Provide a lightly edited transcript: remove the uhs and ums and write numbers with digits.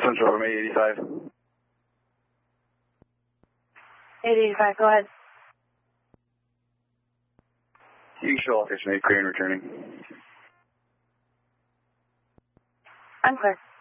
Central from 885. 885, go ahead. You show location 8 Crane returning. I'm clear.